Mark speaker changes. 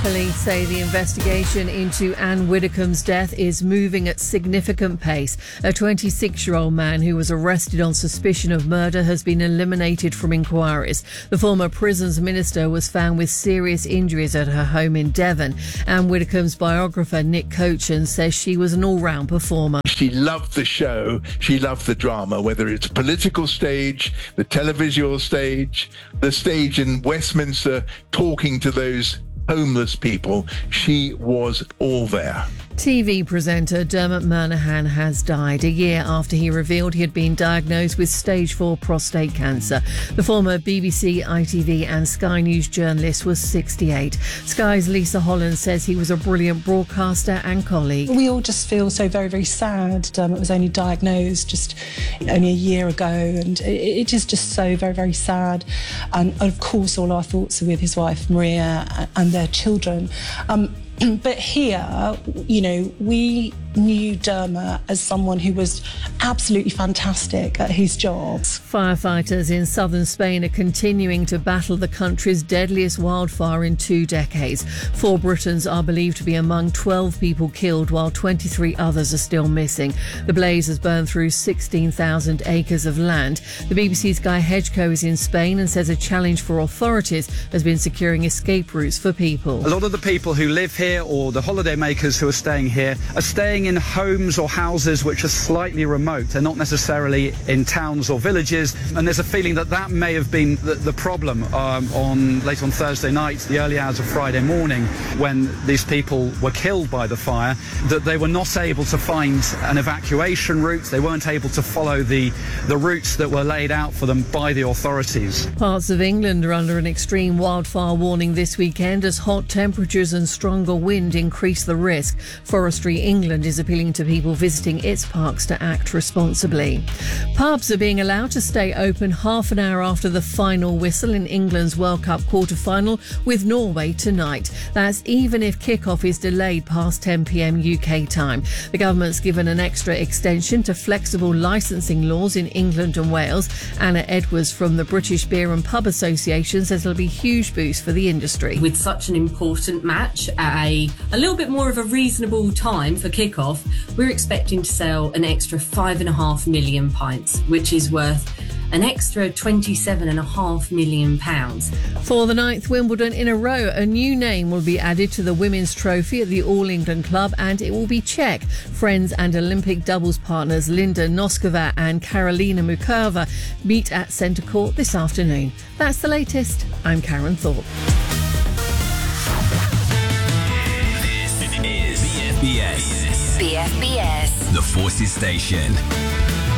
Speaker 1: Police say the investigation into Anne Widdecombe's death is moving at significant pace. A 26-year-old man who was arrested on suspicion of murder has been eliminated from inquiries. The former prisons minister was found with serious injuries at her home in Devon. Anne Widdecombe's biographer Nick Cochin says she was an all-round performer.
Speaker 2: She loved the show, she loved the drama, whether it's political stage, the televisual stage, the stage in Westminster talking to those homeless people. She was all there.
Speaker 1: TV presenter Dermot Murnaghan has died a year after he revealed he had been diagnosed with stage 4 prostate cancer. The former BBC, ITV and Sky News journalist was 68. Sky's Lisa Holland says he was a brilliant broadcaster and colleague.
Speaker 3: We all just feel so very, very sad. Dermot was only diagnosed just only a year ago, and it is just so very, very sad. And of course all our thoughts are with his wife Maria and their children. But here, you know, we knew Dermot as someone who was absolutely fantastic at his jobs.
Speaker 1: Firefighters in southern Spain are continuing to battle the country's deadliest wildfire in 2 decades. 4 Britons are believed to be among 12 people killed, while 23 others are still missing. The blaze has burned through 16,000 acres of land. The BBC's Guy Hedgecoe is in Spain and says a challenge for authorities has been securing escape routes for people.
Speaker 4: A lot of the people who live here, or the holiday makers who are staying here, are staying in homes or houses which are slightly remote. They're not necessarily in towns or villages, and there's a feeling that that may have been the problem late on Thursday night, the early hours of Friday morning, when these people were killed by the fire, that they were not able to find an evacuation route. They weren't able to follow the routes that were laid out for them by the authorities.
Speaker 1: Parts of England are under an extreme wildfire warning this weekend as hot temperatures and stronger wind increase the risk. Forestry England is appealing to people visiting its parks to act responsibly. Pubs are being allowed to stay open half an hour after the final whistle in England's World Cup quarter-final with Norway tonight. That's even if kick-off is delayed past 10 p.m. UK time. The government's given an extra extension to flexible licensing laws in England and Wales. Anna Edwards from the British Beer and Pub Association says it'll be a huge boost for the industry.
Speaker 5: With such an important match at a little bit more of a reasonable time for kick-off, we're expecting to sell an extra 5.5 million pints, which is worth an extra £27.5 million.
Speaker 1: For the 9th Wimbledon in a row, a new name will be added to the women's trophy at the All England Club, and it will be Czech. Friends and Olympic doubles partners Linda Noskova and Karolina Mukova meet at Centre Court this afternoon. That's the latest. I'm Karen Thorpe.
Speaker 6: This is BFBS.
Speaker 7: BFBS.
Speaker 6: The Forces Station.